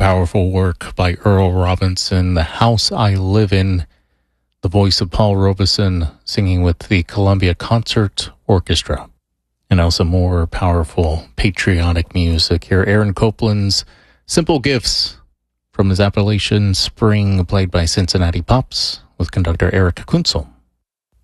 powerful work by Earl Robinson, The House I Live In, the voice of Paul Robeson singing with the Columbia Concert Orchestra. And now some more powerful patriotic music here. Aaron Copland's Simple Gifts from his Appalachian Spring, played by Cincinnati Pops with conductor Eric Kunzel.